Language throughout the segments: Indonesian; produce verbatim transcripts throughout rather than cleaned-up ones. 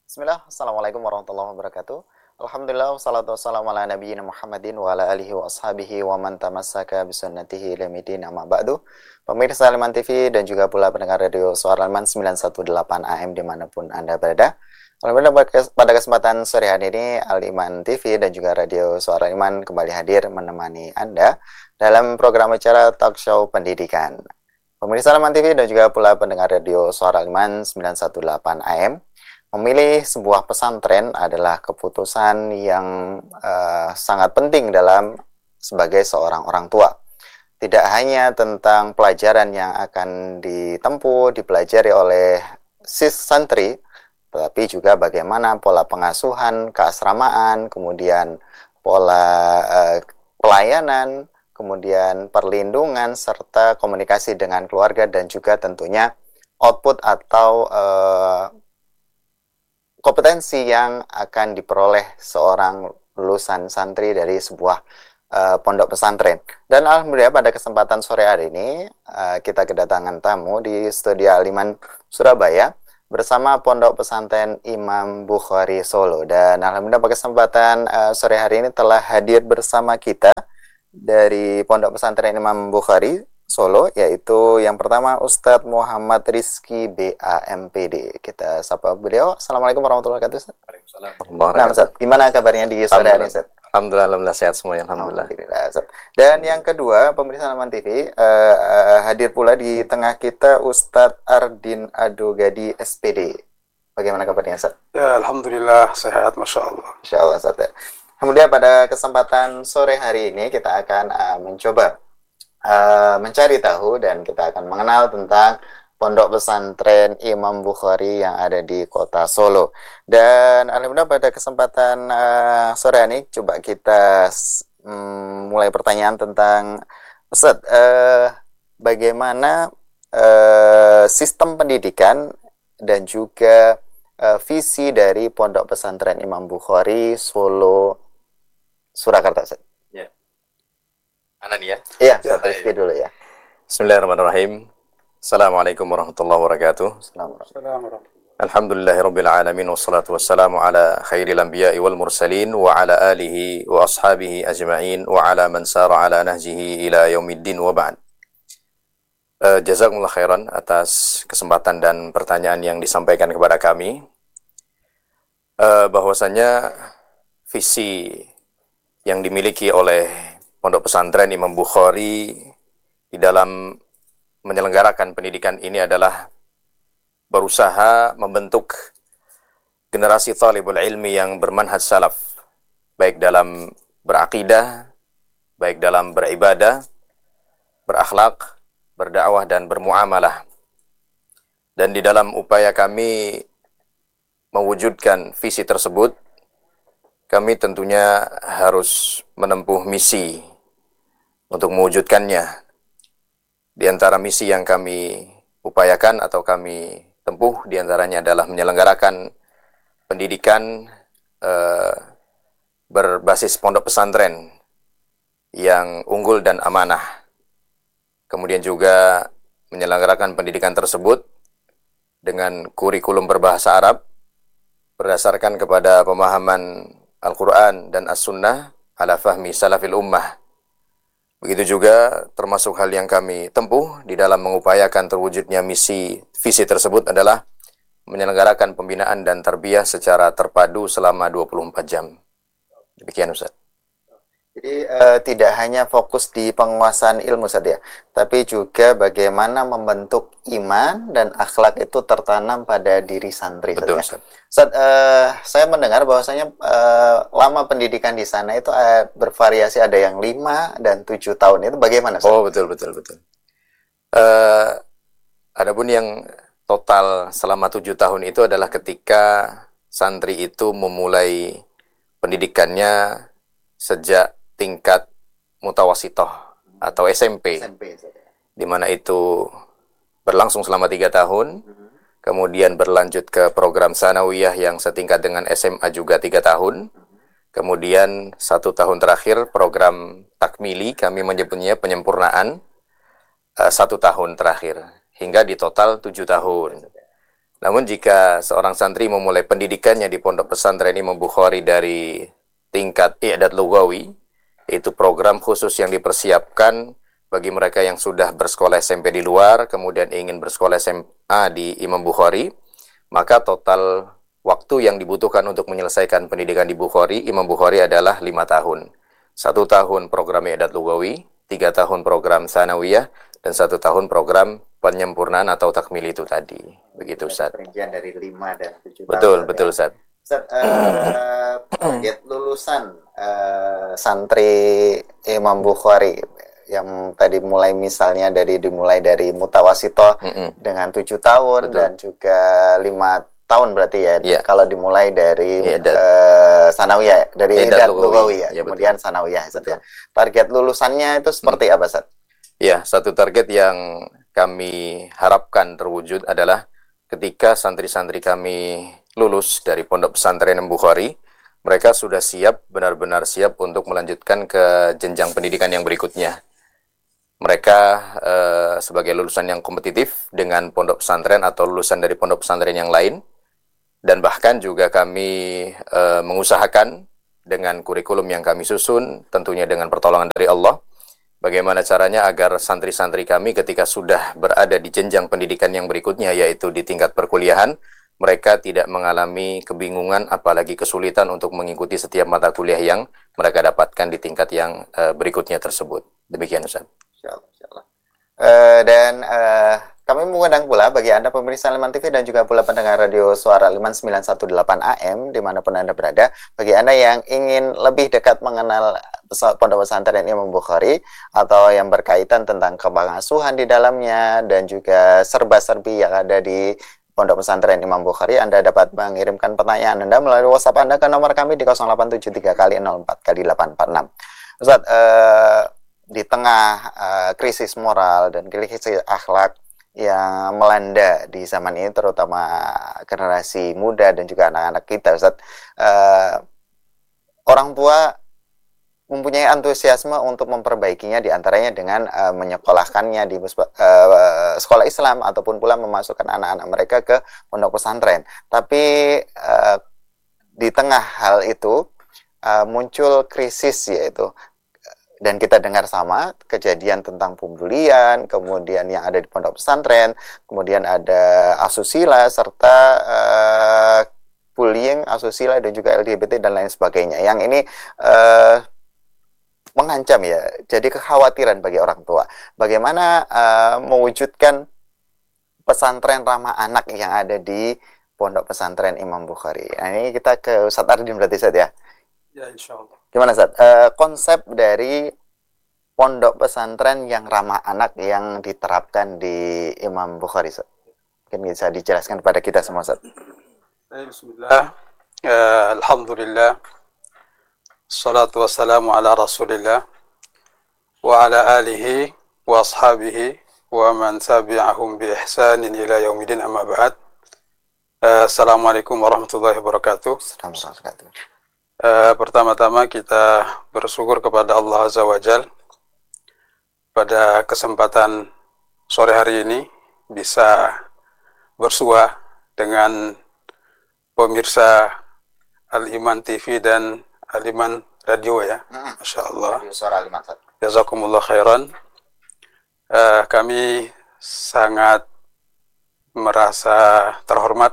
Bismillah, Assalamualaikum warahmatullahi wabarakatuh. Alhamdulillah, wassalatu wassalamu ala nabiyyina Muhammadin wa ala alihi wa ashabihi wa man tamassaka bisunnatihi ila yaumil amma ba'du. Pemirsa Liman T V dan juga pula pendengar radio Suara Liman sembilan satu delapan A M dimanapun Anda berada. Alhamdulillah pada kesempatan sore hari ini Al-Iman T V dan juga radio Suara Liman kembali hadir menemani Anda dalam program acara talk show pendidikan. Pemirsa Liman T V dan juga pula pendengar radio Suara Liman sembilan satu delapan A M, memilih sebuah pesantren adalah keputusan yang uh, sangat penting dalam sebagai seorang orang tua. Tidak hanya tentang pelajaran yang akan ditempuh, dipelajari oleh sis santri, tetapi juga bagaimana pola pengasuhan, keasramaan, kemudian pola uh, pelayanan, kemudian perlindungan, serta komunikasi dengan keluarga, dan juga tentunya output atau uh, kompetensi yang akan diperoleh seorang lulusan santri dari sebuah uh, pondok pesantren. Dan alhamdulillah pada kesempatan sore hari ini uh, kita kedatangan tamu di studio Al-Iman Surabaya bersama Pondok Pesantren Imam Bukhari Solo. Dan alhamdulillah pada kesempatan uh, sore hari ini telah hadir bersama kita dari Pondok Pesantren Imam Bukhari Solo, yaitu yang pertama Ustadz Muhammad Rizky B A M P D. Kita sapa beliau. Assalamualaikum warahmatullahi wabarakatuh. Waalaikumsalam. Nah, Ustadz, gimana kabarnya di sore hari ini, Ustadz? Alhamdulillah, alhamdulillah sehat semuanya. Alhamdulillah. Alhamdulillah, Ustadz. Dan yang kedua, pemirsa Liman T V, uh, uh, hadir pula di tengah kita Ustadz Ardin Adogadi S P D. Bagaimana kabarnya, Ustadz? Ya, alhamdulillah sehat, masya Allah. Insya Allah, Ustadz. Kemudian pada kesempatan sore hari ini kita akan uh, mencoba Uh, mencari tahu dan kita akan mengenal tentang Pondok Pesantren Imam Bukhari yang ada di kota Solo. Dan alhamdulillah pada kesempatan uh, sore ini coba kita um, mulai pertanyaan tentang Ustadz, uh, bagaimana uh, sistem pendidikan dan juga uh, visi dari Pondok Pesantren Imam Bukhari Solo Surakarta, Ustadz? Anan ya? Iya, Ustaz Rizky dulu ya. Bismillahirrahmanirrahim. Assalamualaikum warahmatullahi wabarakatuh. Assalamualaikum. Alhamdulillahirabbil alamin wassalatu wassalamu ala khairil anbiya'i wal mursalin wa ala alihi wa ashabihi ajma'in wa ala man sara ala nahjihi ila yaumiddin wa ba'd. Uh, jazakumullah khairan atas kesempatan dan pertanyaan yang disampaikan kepada kami. Uh, bahwasanya visi yang dimiliki oleh Pondok Pesantren Imam Bukhari di dalam menyelenggarakan pendidikan ini adalah berusaha membentuk generasi talibul ilmi yang bermanhaj salaf, baik dalam berakidah, baik dalam beribadah, berakhlak, berdakwah, dan bermuamalah. Dan di dalam upaya kami mewujudkan visi tersebut, kami tentunya harus menempuh misi untuk mewujudkannya. Di antara misi yang kami upayakan atau kami tempuh, di antaranya adalah menyelenggarakan pendidikan eh, berbasis pondok pesantren yang unggul dan amanah. Kemudian juga menyelenggarakan pendidikan tersebut dengan kurikulum berbahasa Arab berdasarkan kepada pemahaman Al-Quran dan As-Sunnah ala fahmi salafil ummah. Begitu juga termasuk hal yang kami tempuh di dalam mengupayakan terwujudnya misi visi tersebut adalah menyelenggarakan pembinaan dan tarbiyah secara terpadu selama dua puluh empat jam. Demikian, Ustaz. Jadi uh, tidak hanya fokus di penguasaan ilmu saja, tapi juga bagaimana membentuk iman dan akhlak itu tertanam pada diri santri. Betul, Ustaz. Ustaz, uh, saya mendengar bahwasanya uh, lama pendidikan di sana itu uh, bervariasi, ada yang lima dan tujuh tahun. Itu bagaimana, Ustaz? Oh, betul, betul, betul. Uh, adapun yang total selama tujuh tahun itu adalah ketika santri itu memulai pendidikannya sejak tingkat mutawasitoh atau S M P, S M P di mana itu berlangsung selama tiga tahun, kemudian berlanjut ke program sanawiyah yang setingkat dengan S M A juga tiga tahun, kemudian satu tahun terakhir program takmili, kami menyebutnya penyempurnaan, uh, satu tahun terakhir, hingga di total tujuh tahun. Namun jika seorang santri memulai pendidikannya di Pondok Pesantren Imam Bukhari dari tingkat i'dad lugawi, yaitu program khusus yang dipersiapkan bagi mereka yang sudah bersekolah S M P di luar, kemudian ingin bersekolah S M A di Imam Bukhari, maka total waktu yang dibutuhkan untuk menyelesaikan pendidikan di Bukhari, Imam Bukhari adalah lima tahun. Satu tahun program i'dad lugawi, tiga tahun program sanawiyah, dan satu tahun program penyempurnaan atau takmil itu tadi. Begitu, Ustaz. Perincian dari lima dan tujuh tahun. Betul, betul, Ustaz. Ustaz, uh, target lulusan uh, santri Imam Bukhari yang tadi mulai misalnya dari dimulai dari mutawasito mm -mm. dengan tujuh tahun. Betul. Dan juga lima tahun berarti ya. Yeah. Kalau dimulai dari uh, sanawiyah, dari i'dad lugawi ya, ya, kemudian betul. Sanawiyah. Ya. Target lulusannya itu seperti mm. apa, Ustaz? Ya, satu target yang kami harapkan terwujud adalah ketika santri-santri kami lulus dari Pondok Pesantren Imam Bukhari, mereka sudah siap, benar-benar siap untuk melanjutkan ke jenjang pendidikan yang berikutnya. Mereka eh, sebagai lulusan yang kompetitif dengan pondok pesantren atau lulusan dari pondok pesantren yang lain, dan bahkan juga kami eh, mengusahakan dengan kurikulum yang kami susun, tentunya dengan pertolongan dari Allah, bagaimana caranya agar santri-santri kami ketika sudah berada di jenjang pendidikan yang berikutnya, yaitu di tingkat perkuliahan, mereka tidak mengalami kebingungan apalagi kesulitan untuk mengikuti setiap mata kuliah yang mereka dapatkan di tingkat yang uh, berikutnya tersebut. Demikian, Ustaz. Insyaallah, insyaallah. Uh, dan uh, kami mengundang pula bagi Anda pemirsa Liman T V dan juga pula pendengar radio Suara Liman sembilan satu delapan A M dimanapun Anda berada, bagi Anda yang ingin lebih dekat mengenal Pondok Pesantren Imam Bukhari atau yang berkaitan tentang kepengasuhan di dalamnya dan juga serba-serbi yang ada di Pondok Pesantren Imam Bukhari, Anda dapat mengirimkan pertanyaan Anda melalui WhatsApp Anda ke nomor kami di nol delapan tujuh tiga kali nol empat kali delapan empat enam. Ustaz, eh, di tengah eh, krisis moral dan krisis akhlak yang melanda di zaman ini, terutama generasi muda dan juga anak-anak kita, Ustaz, eh, orang tua mempunyai antusiasme untuk memperbaikinya, diantaranya dengan uh, menyekolahkannya di uh, sekolah Islam ataupun pula memasukkan anak-anak mereka ke pondok pesantren. Tapi uh, di tengah hal itu uh, muncul krisis, yaitu dan kita dengar sama kejadian tentang pembulian, kemudian yang ada di pondok pesantren, kemudian ada asusila serta uh, bullying, asusila dan juga L G B T dan lain sebagainya. Yang ini uh, mengancam ya, jadi kekhawatiran bagi orang tua. Bagaimana uh, mewujudkan pesantren ramah anak yang ada di Pondok Pesantren Imam Bukhari. Nah, ini kita ke Ustaz Ardin berarti, Ustaz, ya? Ya, insya Allah. Gimana, Ustaz? Uh, konsep dari Pondok Pesantren yang ramah anak yang diterapkan di Imam Bukhari, Ustaz. Mungkin bisa dijelaskan kepada kita semua, Ustaz. Bismillah. Uh, Alhamdulillah. Salatu wassalamu ala rasulillah wa ala alihi wa ashabihi wa man tabi'ahum bi ihsanin ila yaumidin, amma ba'd. Assalamualaikum warahmatullahi wabarakatuh. Assalamualaikum. Uh, pertama-tama kita bersyukur kepada Allah Azza wa Jal pada kesempatan sore hari ini bisa bersua dengan pemirsa Al-Iman T V dan Al-Iman Radio ya, hmm. Masya Allah. Jazakumullah khairan. Uh, kami sangat merasa terhormat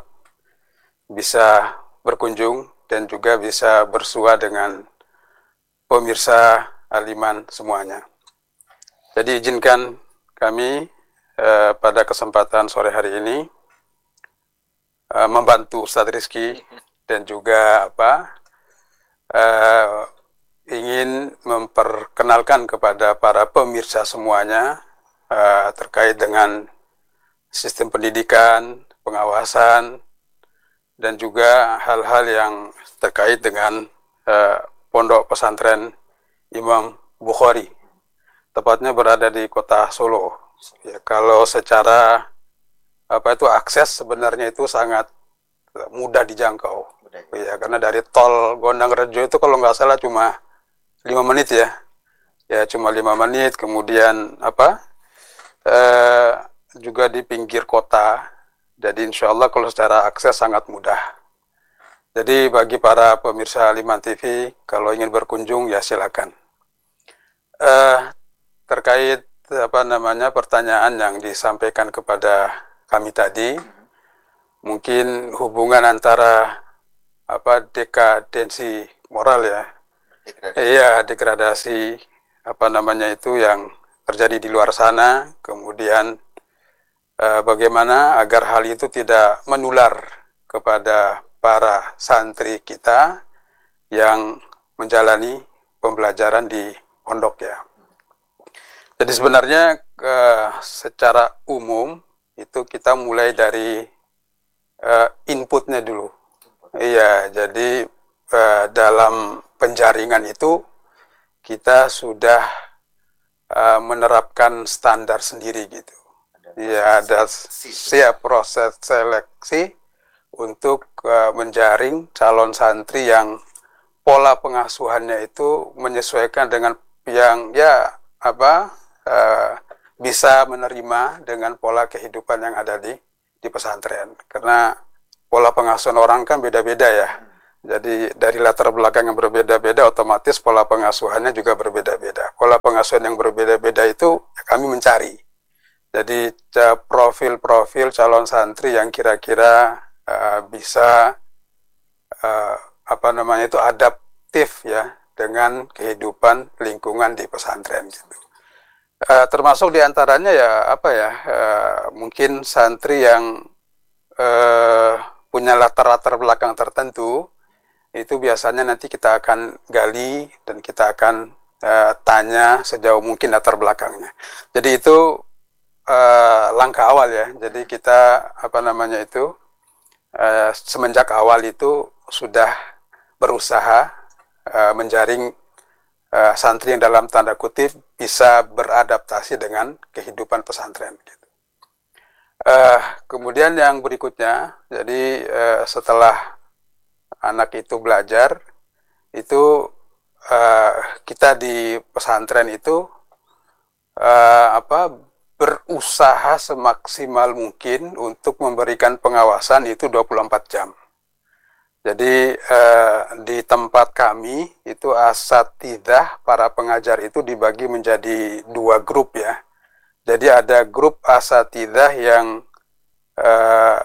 bisa berkunjung dan juga bisa bersua dengan pemirsa Al-Iman semuanya. Jadi izinkan kami uh, pada kesempatan sore hari ini uh, membantu Ustadz Rizky dan juga apa Uh, ingin memperkenalkan kepada para pemirsa semuanya uh, terkait dengan sistem pendidikan, pengawasan, dan juga hal-hal yang terkait dengan uh, Pondok Pesantren Imam Bukhari, tepatnya berada di kota Solo. Ya, kalau secara apa itu akses sebenarnya itu sangat mudah dijangkau. Ya, karena dari tol Gondang Rejo itu kalau nggak salah cuma lima menit ya, ya cuma lima menit. Kemudian apa, eh, juga di pinggir kota Jadi insya Allah kalau secara akses sangat mudah. Jadi bagi para pemirsa Liman T V, kalau ingin berkunjung ya silakan. Uh, terkait apa namanya pertanyaan yang disampaikan kepada kami tadi, mungkin hubungan antara apa dekadensi moral ya, iya degradasi. degradasi apa namanya itu yang terjadi di luar sana, kemudian eh, bagaimana agar hal itu tidak menular kepada para santri kita yang menjalani pembelajaran di pondok ya. Jadi sebenarnya eh, secara umum itu kita mulai dari eh, inputnya dulu. Iya, jadi eh, dalam penjaringan itu kita sudah uh, menerapkan standar sendiri gitu. Ya, ada siap proses seleksi untuk uh, menjaring calon santri yang pola pengasuhannya itu menyesuaikan dengan yang ya apa uh, bisa menerima dengan pola kehidupan yang ada di di pesantren. Karena pola pengasuhan orang kan beda-beda ya. Jadi dari latar belakang yang berbeda-beda, otomatis pola pengasuhannya juga berbeda-beda. Pola pengasuhan yang berbeda-beda itu ya kami mencari. Jadi profil-profil calon santri yang kira-kira uh, bisa uh, apa namanya itu adaptif ya dengan kehidupan lingkungan di pesantren gitu. Uh, termasuk diantaranya ya apa ya uh, mungkin santri yang uh, punya latar-latar belakang tertentu. Itu biasanya nanti kita akan gali dan kita akan uh, tanya sejauh mungkin latar belakangnya. Jadi itu uh, langkah awal ya. Jadi kita apa namanya itu uh, semenjak awal itu sudah berusaha uh, menjaring uh, santri yang dalam tanda kutip bisa beradaptasi dengan kehidupan pesantren. Gitu. Uh, kemudian yang berikutnya, jadi uh, setelah anak itu belajar, itu uh, kita di pesantren itu uh, apa berusaha semaksimal mungkin untuk memberikan pengawasan itu dua puluh empat jam. Jadi uh, di tempat kami itu asatidzah para pengajar itu dibagi menjadi dua grup ya. Jadi ada grup asatidzah yang uh,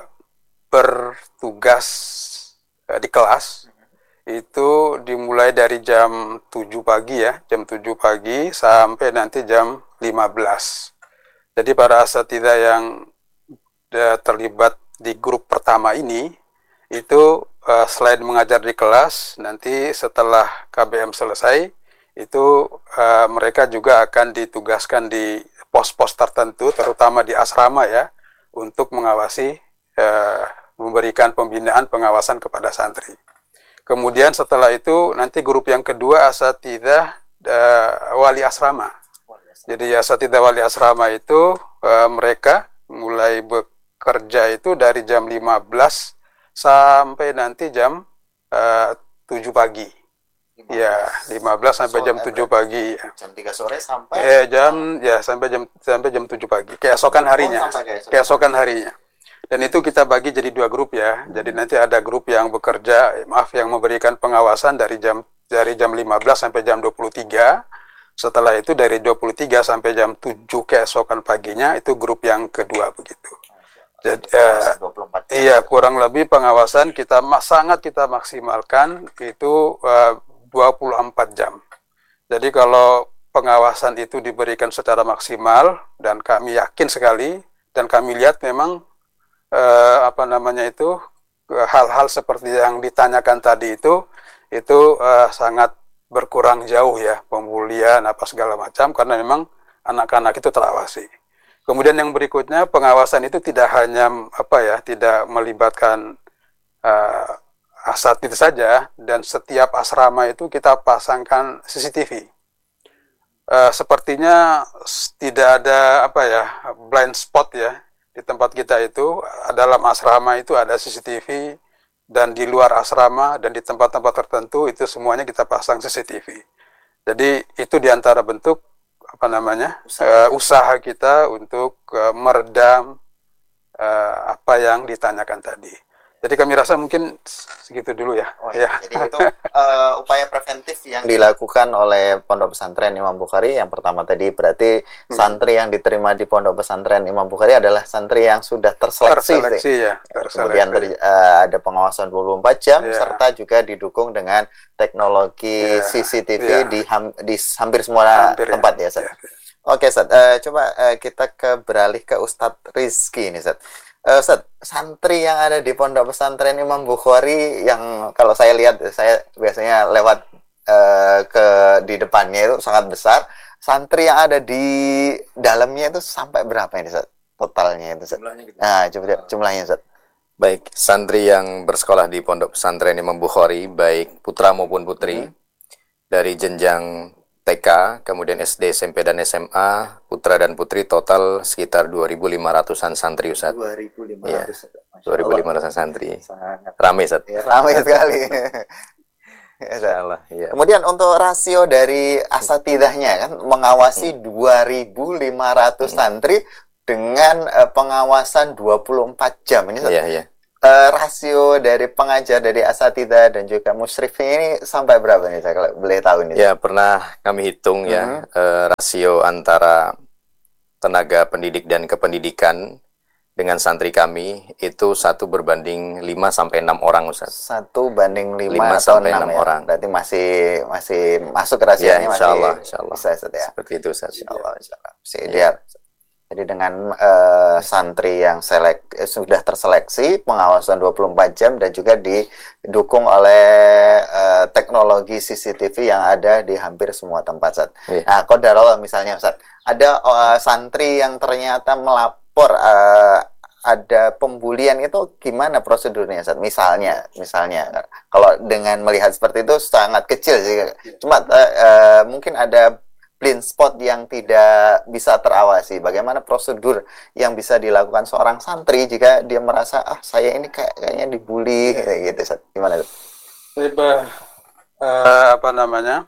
bertugas di kelas itu dimulai dari jam tujuh pagi ya, jam tujuh pagi sampai nanti jam lima belas. Jadi para asatidzah yang uh, terlibat di grup pertama ini itu uh, selain mengajar di kelas, nanti setelah K B M selesai itu uh, mereka juga akan ditugaskan di pos-pos tertentu, terutama di asrama ya, untuk mengawasi uh, memberikan pembinaan pengawasan kepada santri. Kemudian setelah itu nanti grup yang kedua asatidzah uh, wali asrama. Jadi asatidzah wali asrama itu uh, mereka mulai bekerja itu dari jam lima belas sampai nanti jam uh, tujuh pagi. Ya, lima belas sampai jam tujuh pagi. Jam tiga sore sampai eh jam ya sampai jam sampai jam tujuh pagi. Keesokan harinya. Keesokan harinya. Dan itu kita bagi jadi dua grup ya. Jadi nanti ada grup yang bekerja, maaf yang memberikan pengawasan dari jam dari jam lima belas sampai jam dua puluh tiga. Setelah itu dari dua puluh tiga sampai jam tujuh keesokan paginya itu grup yang kedua begitu. Jadi eh, iya kurang lebih pengawasan kita sangat kita maksimalkan itu eh, dua puluh empat jam. Jadi kalau pengawasan itu diberikan secara maksimal dan kami yakin sekali dan kami lihat memang Eh, apa namanya itu hal-hal seperti yang ditanyakan tadi itu itu eh, sangat berkurang jauh ya pemulihan apa segala macam karena memang anak-anak itu terawasi. Kemudian yang berikutnya pengawasan itu tidak hanya apa ya tidak melibatkan eh, asatidz saja dan setiap asrama itu kita pasangkan C C T V. Eh, sepertinya tidak ada apa ya blind spot ya. Di tempat kita itu, dalam asrama itu ada C C T V, dan di luar asrama dan di tempat-tempat tertentu itu semuanya kita pasang C C T V. Jadi itu diantara bentuk apa namanya usaha, uh, usaha kita untuk uh, meredam uh, apa yang ditanyakan tadi. Jadi kami rasa mungkin segitu dulu ya. Oh, ya. Jadi itu uh, upaya preventif yang dilakukan oleh Pondok Pesantren Imam Bukhari. Yang pertama tadi berarti hmm. santri yang diterima di Pondok Pesantren Imam Bukhari adalah santri yang sudah terseleksi. Terseleksi ya. Terseleksi. Kemudian ter, uh, ada pengawasan dua puluh empat jam ya. Serta juga didukung dengan teknologi ya. C C T V ya. di, ham, di hampir semua hampir, tempat ya, ya, ya. Oke, Ustaz. Uh, coba uh, kita ke beralih ke Ustadz Rizky ini, Ustaz. Uh, Ustaz, santri yang ada di Pondok Pesantren Imam Bukhari yang kalau saya lihat, saya biasanya lewat uh, ke di depannya itu sangat besar. Santri yang ada di dalamnya itu sampai berapa ini, Ustaz? Totalnya itu, Ustaz? Jumlahnya gitu. Nah, coba jumlahnya, Ustaz. Baik, santri yang bersekolah di Pondok Pesantren Imam Bukhari, baik putra maupun putri, hmm. dari jenjang T K, kemudian S D, S M P, dan S M A, putra dan putri total sekitar dua ribu lima ratusan santri, Ustaz. dua ribu lima ratus. Ya, dua ribu lima ratusan santri. Sangat ramai, Ustaz. Ya, ramai sekali. Insyaallah, ya. Kemudian untuk rasio dari asatidahnya kan mengawasi hmm. dua ribu lima ratus hmm. santri dengan uh, pengawasan dua puluh empat jam. Ini Ustaz. Ya, ya. Uh, rasio dari pengajar dari asatidah dan juga musyrifnya ini sampai berapa nih, saya kalau boleh tahu nih? Ya, pernah kami hitung ya, uh-huh. uh, rasio antara tenaga pendidik dan kependidikan dengan santri kami itu satu berbanding lima sampai enam orang, Ustaz. Satu banding lima atau enam ya? Orang. Berarti masih masih masuk ke rasionya, ya, insya Allah, masih insya Allah. Bisa, Ustaz, ya? Seperti itu, Ustaz. Insya Allah, insya Allah. Bisa ideal. Jadi dengan uh, santri yang selek, eh, sudah terseleksi, pengawasan dua puluh empat jam, dan juga didukung oleh uh, teknologi C C T V yang ada di hampir semua tempat, Ustaz. Yeah. Nah, qadarullah misalnya, Ustaz, ada uh, santri yang ternyata melapor uh, ada pembulian, itu gimana prosedurnya, Ustaz? Misalnya, misalnya, kalau dengan melihat seperti itu sangat kecil sih. Cuma uh, uh, mungkin ada blind spot yang tidak bisa terawasi. Bagaimana prosedur yang bisa dilakukan seorang santri jika dia merasa ah saya ini kayak kayaknya dibully kayak gitu. Gimana itu? Uh, apa namanya?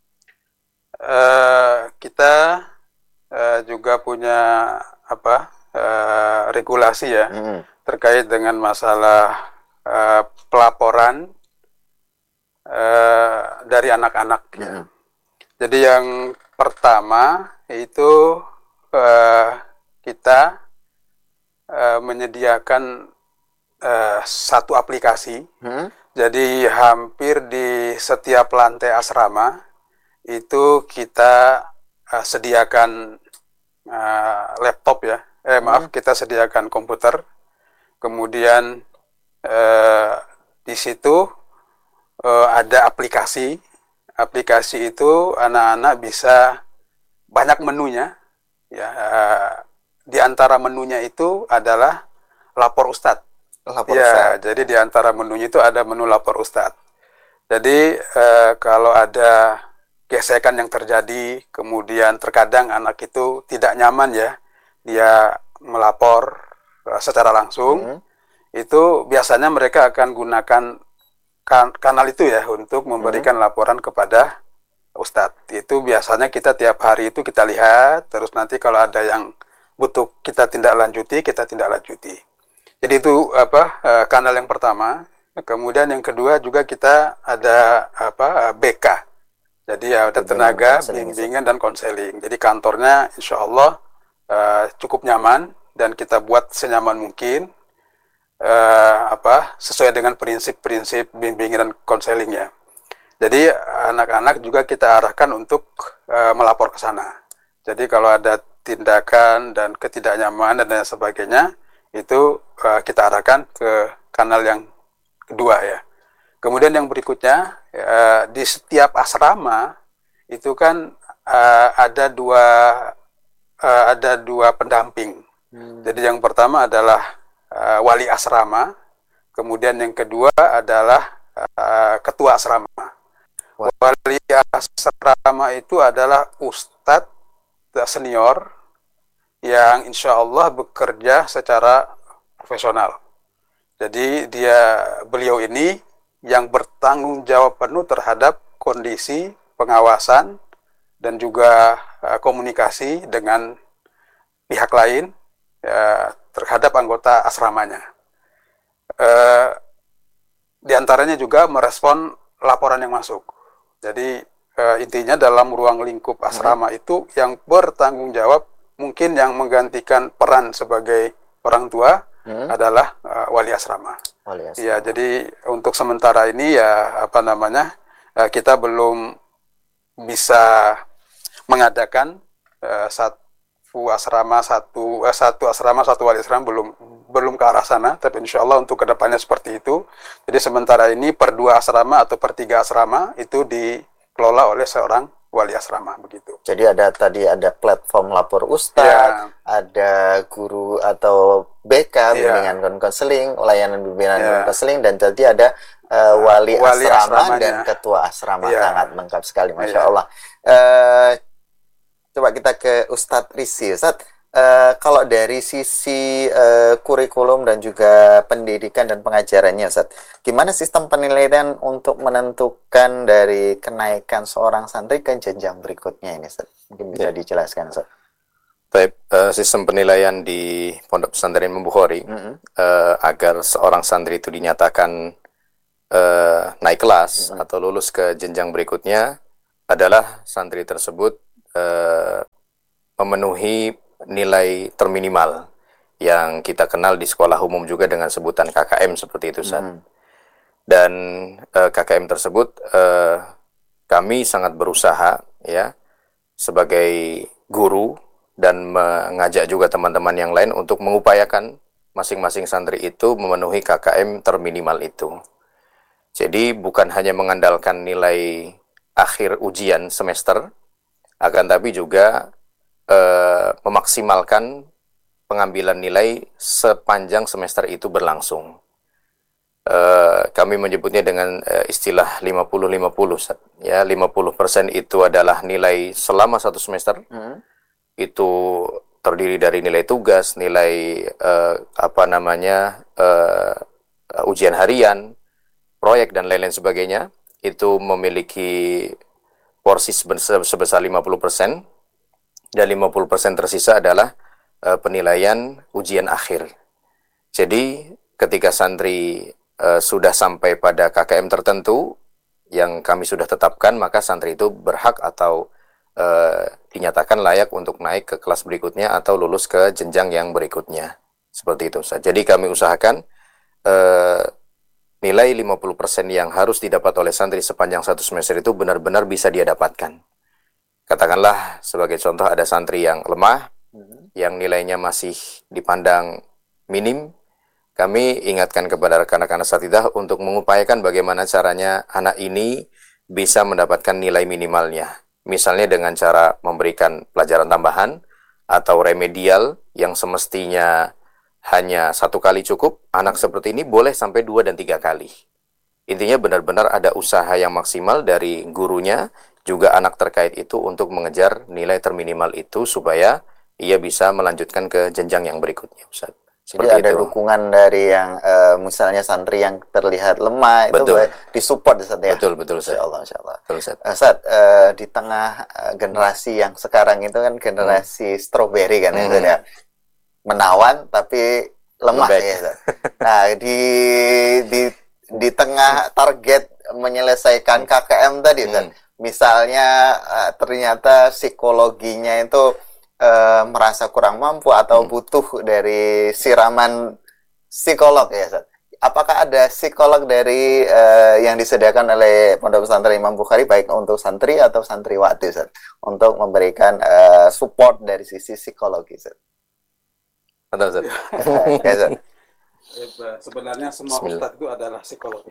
Uh, kita uh, juga punya apa uh, regulasi ya hmm. terkait dengan masalah uh, pelaporan uh, dari anak-anak. Hmm. Ya. Jadi yang pertama itu uh, kita uh, menyediakan uh, satu aplikasi. Hmm? Jadi hampir di setiap lantai asrama itu kita uh, sediakan uh, laptop ya. Eh hmm. maaf, kita sediakan komputer. Kemudian uh, di situ uh, ada aplikasi. Aplikasi itu anak-anak bisa banyak menunya, ya. Di antara menunya itu adalah lapor Ustadz. Lapor ya, Ustadz. Jadi di antara menunya itu ada menu lapor Ustadz. Jadi eh, kalau ada gesekan yang terjadi, kemudian terkadang anak itu tidak nyaman ya, dia melapor eh, secara langsung, hmm. itu biasanya mereka akan gunakan kan, kanal itu ya untuk memberikan hmm. laporan kepada Ustadz. Itu biasanya kita tiap hari itu kita lihat, terus nanti kalau ada yang butuh kita tindak lanjuti, kita tindak lanjuti. Jadi itu apa kanal yang pertama. Kemudian yang kedua juga kita ada apa B K. Jadi ada tenaga bimbingan dan konseling. Jadi kantornya insya Allah uh, cukup nyaman dan kita buat senyaman mungkin. Uh, apa sesuai dengan prinsip-prinsip bimbingan dan konselingnya. Jadi anak-anak juga kita arahkan untuk uh, melapor ke sana. Jadi kalau ada tindakan dan ketidaknyamanan dan sebagainya, itu uh, kita arahkan ke kanal yang kedua ya. Kemudian yang berikutnya uh, di setiap asrama itu kan uh, ada dua uh, ada dua pendamping. Hmm. Jadi yang pertama adalah Uh, wali asrama, kemudian yang kedua adalah uh, ketua asrama. Wali asrama itu adalah ustadz senior yang insya Allah bekerja secara profesional. Jadi dia beliau ini yang bertanggung jawab penuh terhadap kondisi pengawasan dan juga uh, komunikasi dengan pihak lain ya, terhadap anggota asramanya. Eh, di antaranya juga merespon laporan yang masuk. Jadi eh, intinya dalam ruang lingkup asrama hmm. itu yang bertanggung jawab mungkin yang menggantikan peran sebagai orang tua hmm. adalah uh, wali asrama. Wali asrama. Ya, jadi untuk sementara ini ya apa namanya uh, kita belum bisa mengadakan uh, satu asrama satu uh, satu asrama satu wali asrama belum belum ke arah sana, tapi insya Allah untuk kedepannya seperti itu. Jadi sementara ini per dua asrama atau per tiga asrama itu dikelola oleh seorang wali asrama begitu. Jadi ada tadi ada platform lapor ustadz, yeah. ada guru atau B K bimbingan yeah. konseling, layanan bimbingan yeah. konseling, dan tadi ada uh, wali, wali asrama dan ketua asrama yeah. sangat lengkap sekali, masya yeah. Allah. Uh, coba kita ke Ustadz Rizky, Ustadz. Uh, kalau dari sisi uh, kurikulum dan juga pendidikan dan pengajarannya, Ustaz, gimana sistem penilaian untuk menentukan dari kenaikan seorang santri ke jenjang berikutnya ini, Ustaz? Mungkin bisa ya. dijelaskan, Ustaz. Baik, uh, sistem penilaian di Pondok Pesantren Imam Bukhari mm-hmm. uh, agar seorang santri itu dinyatakan uh, naik kelas mm-hmm. atau lulus ke jenjang berikutnya adalah santri tersebut uh, memenuhi nilai terminimal yang kita kenal di sekolah umum juga dengan sebutan K K M seperti itu, Ustaz. Hmm. Dan uh, K K M tersebut uh, kami sangat berusaha ya sebagai guru dan mengajak juga teman-teman yang lain untuk mengupayakan masing-masing santri itu memenuhi K K M terminimal itu. Jadi bukan hanya mengandalkan nilai akhir ujian semester, akan tapi juga Uh, memaksimalkan pengambilan nilai sepanjang semester itu berlangsung. Uh, kami menyebutnya dengan uh, istilah lima puluh lima puluh. Ya, lima puluh persen itu adalah nilai selama satu semester. Hmm. Itu terdiri dari nilai tugas, nilai uh, apa namanya uh, ujian harian, proyek dan lain-lain sebagainya. Itu memiliki porsi sebesar lima puluh persen. Dan lima puluh persen tersisa adalah uh, penilaian ujian akhir. Jadi ketika santri uh, sudah sampai pada K K M tertentu yang kami sudah tetapkan, maka santri itu berhak atau uh, dinyatakan layak untuk naik ke kelas berikutnya atau lulus ke jenjang yang berikutnya. Seperti itu, Ustaz. Jadi kami usahakan uh, nilai lima puluh persen yang harus didapat oleh santri sepanjang satu semester itu benar-benar bisa dia dapatkan. Katakanlah sebagai contoh ada santri yang lemah, mm-hmm. yang nilainya masih dipandang minim, kami ingatkan kepada rekan-rekan asatidzah untuk mengupayakan bagaimana caranya anak ini bisa mendapatkan nilai minimalnya. Misalnya dengan cara memberikan pelajaran tambahan atau remedial yang semestinya hanya satu kali cukup, anak seperti ini boleh sampai dua dan tiga kali. Intinya benar-benar ada usaha yang maksimal dari gurunya, juga anak terkait itu untuk mengejar nilai terminimal itu supaya ia bisa melanjutkan ke jenjang yang berikutnya, Ustaz. Jadi ada itu. Dukungan dari yang uh, misalnya santri yang terlihat lemah betul. Itu disupport, Ustaz, ya. Betul, betul, Ustaz. Insyaallah, insyaallah. Betul, Ustaz. Ustaz, uh, di tengah uh, generasi yang sekarang itu kan generasi hmm. strawberry kan hmm. ya, menawan tapi lemah Lembek. Ya, Ustaz. Nah, di di di tengah target menyelesaikan K K M tadi, Ustaz. Hmm. Misalnya uh, ternyata psikologinya itu uh, merasa kurang mampu atau hmm. butuh dari siraman psikolog ya, Ustaz. Apakah ada psikolog dari uh, yang disediakan oleh Pondok Pesantren Imam Bukhari baik untuk santri atau santriwati, Ustaz, untuk memberikan uh, support dari sisi psikologi, Ustaz? Betul, Ustaz. Ya, Ustaz. Sebenarnya semua ustadz itu adalah psikolog.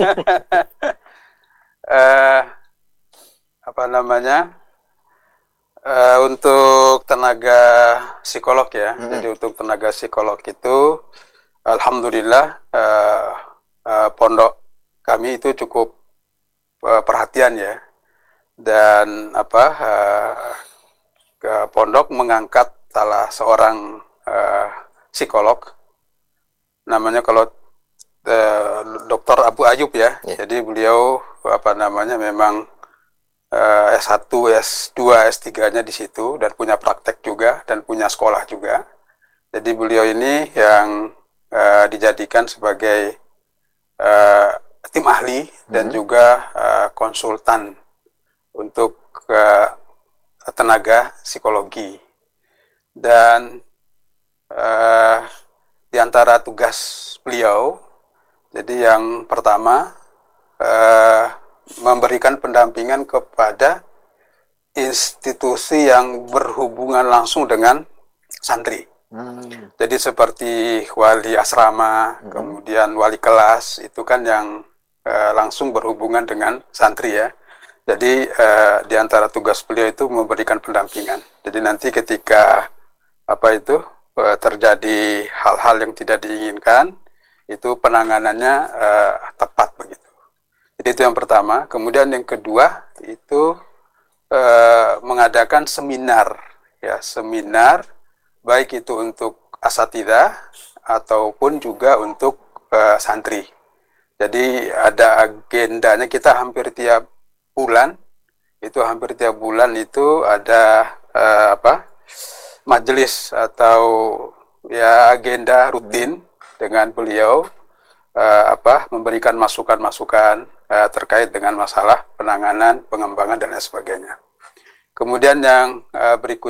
uh, apa namanya uh, untuk tenaga psikolog ya, hmm. jadi untuk tenaga psikolog itu alhamdulillah uh, uh, pondok kami itu cukup uh, perhatian ya, dan apa uh, ke pondok mengangkat salah seorang uh, psikolog namanya kalau uh, Doktor Abu Ayub ya, yeah. Jadi beliau apa namanya memang Uh, S satu, S dua, S tiga-nya di situ dan punya praktek juga dan punya sekolah juga. Jadi beliau ini yang uh, dijadikan sebagai uh, tim ahli dan hmm. juga uh, konsultan untuk uh, tenaga psikologi. Dan uh, di antara tugas beliau, jadi yang pertama uh, memberikan pendampingan kepada institusi yang berhubungan langsung dengan santri. Hmm. Jadi seperti wali asrama, hmm. kemudian wali kelas, itu kan yang uh, langsung berhubungan dengan santri ya. Jadi uh, di antara tugas beliau itu memberikan pendampingan. Jadi nanti ketika apa itu uh, terjadi hal-hal yang tidak diinginkan, itu penanganannya uh, tepat begitu. Jadi itu yang pertama. Kemudian yang kedua itu uh, mengadakan seminar, ya seminar. Baik itu untuk asatidzah ataupun juga untuk uh, santri. Jadi ada agendanya, kita hampir tiap bulan, itu hampir tiap bulan itu ada uh, apa majelis atau ya agenda rutin dengan beliau uh, apa memberikan masukan-masukan uh, terkait dengan masalah penanganan, pengembangan dan lain sebagainya. Kemudian yang uh, berikut